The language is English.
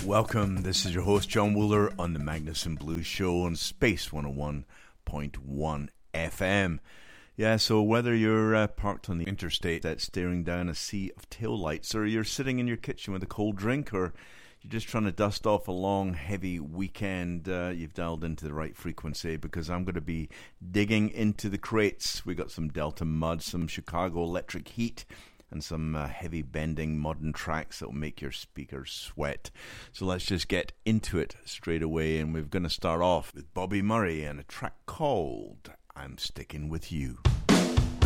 Welcome, this is your host John Wooler on the Magnuson Blues Show on Space 101.1 FM. Yeah, so whether you're parked on the interstate that's staring down a sea of taillights, or you're sitting in your kitchen with a cold drink, or you're just trying to dust off a long, heavy weekend, you've dialed into the right frequency, because I'm going to be digging into the crates. We got some Delta Mud, some Chicago Electric Heat, and some heavy bending modern tracks that will make your speakers sweat. So let's just get into it straight away, and we're going to start off with Bobby Murray and a track called I'm Sticking With You.